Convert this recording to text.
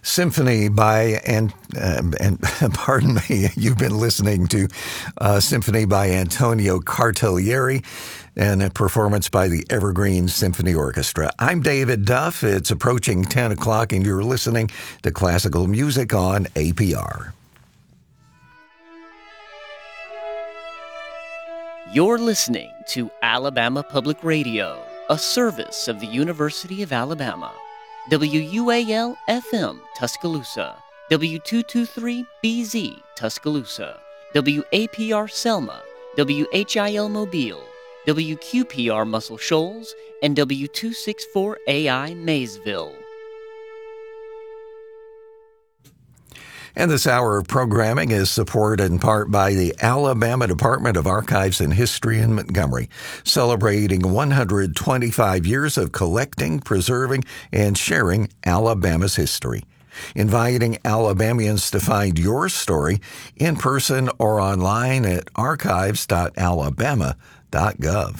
Symphony by, and pardon me, you've been listening to Symphony by Antonio Cartaglieri and a performance by the Evergreen Symphony Orchestra. I'm David Duff. It's approaching 10 o'clock and you're listening to classical music on APR. You're listening to Alabama Public Radio, a service of the University of Alabama. WUAL-FM, Tuscaloosa. W223BZ, Tuscaloosa. WAPR Selma. WHIL Mobile. WQPR Muscle Shoals. And W264AI Maysville. And this hour of programming is supported in part by the Alabama Department of Archives and History in Montgomery, celebrating 125 years of collecting, preserving, and sharing Alabama's history. Inviting Alabamians to find your story in person or online at archives.alabama.gov.